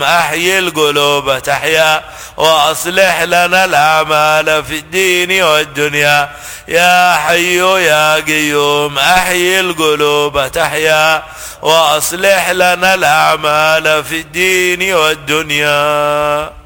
أحيي القلوب تحيا وأصلح لنا الأعمال في الدين والدنيا. يا حي يا قيوم أحيي القلوب تحيا وأصلح لنا الأعمال في الدين والدنيا.